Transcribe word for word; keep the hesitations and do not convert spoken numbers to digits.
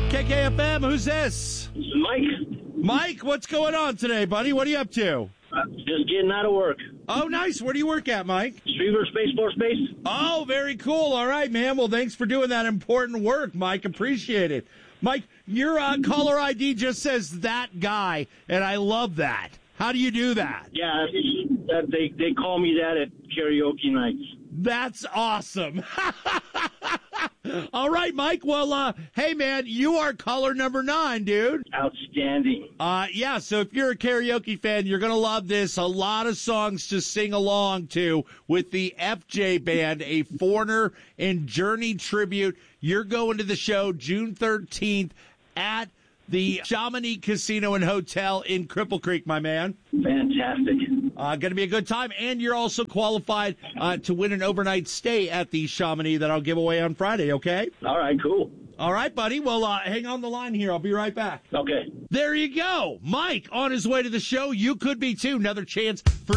K K F M, who's this? This is Mike. Mike, what's going on today, buddy? What are you up to? Uh, just getting out of work. Oh, nice. Where do you work at, Mike? Streamer Space Force Base. Oh, very cool. All right, man. Well, thanks for doing that important work, Mike. Appreciate it. Mike, your uh, caller I D just says that guy, and I love that. How do you do that? Yeah, that they they call me that at karaoke nights. That's awesome. All right, Mike. Well, uh, hey, man, you are caller number nine, dude. Outstanding. Uh, yeah, so if you're a karaoke fan, you're going to love this. A lot of songs to sing along to with the F J Band, a Foreigner and Journey tribute. You're going to the show June thirteenth at the Chamonix Casino and Hotel in Cripple Creek, my man. Fantastic. Uh, going to be a good time, and you're also qualified uh, to win an overnight stay at the Chamonix that I'll give away on Friday, okay? All right, cool. All right, buddy. Well, uh, hang on the line here. I'll be right back. Okay. There you go. Mike on his way to the show. You could be, too. Another chance for